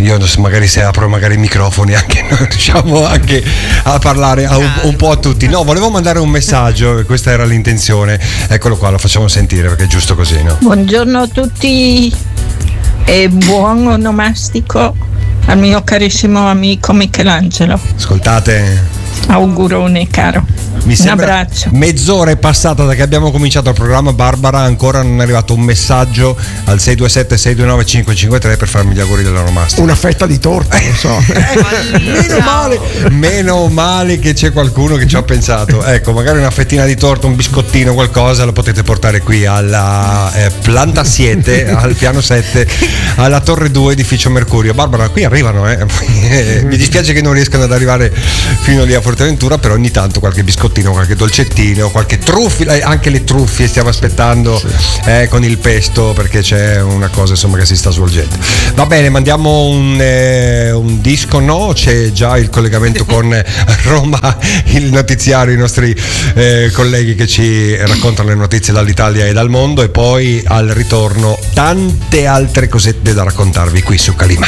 io magari se apro magari i microfoni anche noi riusciamo anche a parlare un po' a tutti. No, volevo mandare un messaggio, questa era l'intenzione. Eccolo qua, lo facciamo sentire perché è giusto così, no? Buongiorno a tutti e buon onomastico al mio carissimo amico Michelangelo. Ascoltate, augurone caro. Mi sembra un abbraccio. Mezz'ora è passata da che abbiamo cominciato il programma, Barbara, ancora non è arrivato un messaggio al 627-629-553 per farmi gli auguri dell'onomastico. Una fetta di torta, non so. Meno male che c'è qualcuno che ci ha pensato. Ecco, magari una fettina di torta, un biscottino, qualcosa lo potete portare qui alla Planta 7, al piano 7, alla Torre 2, edificio Mercurio. Barbara, qui arrivano, mi dispiace che non riescano ad arrivare fino lì a Forteventura, però ogni tanto qualche biscottino, qualche dolcettino, qualche truffia, anche le truffie stiamo aspettando, con il pesto, perché c'è una cosa insomma che si sta svolgendo. Va bene, mandiamo un disco, no? C'è già il collegamento con Roma, il notiziario, i nostri colleghi che ci raccontano le notizie dall'Italia e dal mondo, e poi al ritorno tante altre cosette da raccontarvi qui su Calimà.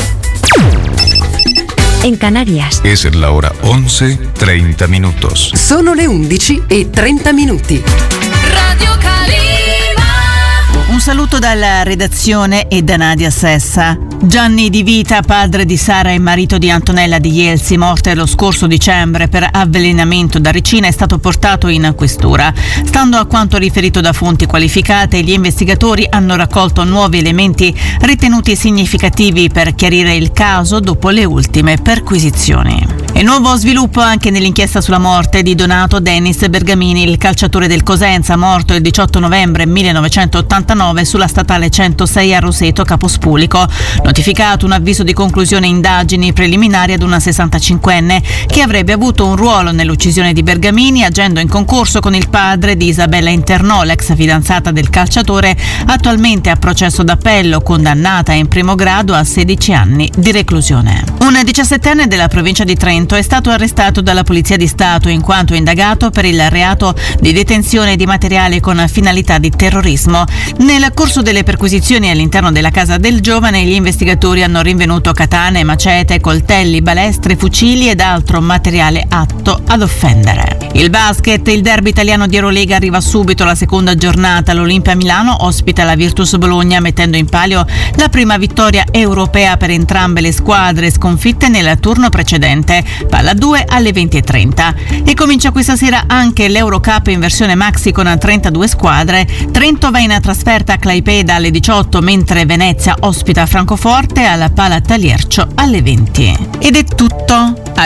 En Canarias es la hora 11:30 minutos. sono le 11:30. Radio Calimà. Un saluto dalla redazione e da Nadia Sessa. Gianni Di Vita, padre di Sara e marito di Antonella Di Jelsi, morte lo scorso dicembre per avvelenamento da ricina, è stato portato in questura. Stando a quanto riferito da fonti qualificate, gli investigatori hanno raccolto nuovi elementi ritenuti significativi per chiarire il caso dopo le ultime perquisizioni. E nuovo sviluppo anche nell'inchiesta sulla morte di Donato Dennis Bergamini, il calciatore del Cosenza, morto il 18 novembre 1989 sulla statale 106 a Roseto, Capospulico. Notificato un avviso di conclusione indagini preliminari ad una 65enne che avrebbe avuto un ruolo nell'uccisione di Bergamini, agendo in concorso con il padre di Isabella Internò, l'ex fidanzata del calciatore, attualmente a processo d'appello, condannata in primo grado a 16 anni di reclusione. Un 17enne della provincia di Trento è stato arrestato dalla Polizia di Stato in quanto indagato per il reato di detenzione di materiale con finalità di terrorismo. Nel corso delle perquisizioni all'interno della casa del giovane, gli investigatori hanno rinvenuto katane, macete, coltelli, balestre, fucili ed altro materiale atto ad offendere. Il basket, il derby italiano di Eurolega arriva subito alla seconda giornata. L'Olimpia Milano ospita la Virtus Bologna, mettendo in palio la prima vittoria europea per entrambe le squadre sconfitte nel turno precedente. Palla 2 alle 20:30. E comincia questa sera anche l'Eurocup in versione maxi con 32 squadre. Trento va in trasferta a Klaipeda alle 18, mentre Venezia ospita Francoforte alla Pala Taliercio alle 20. Ed è tutto.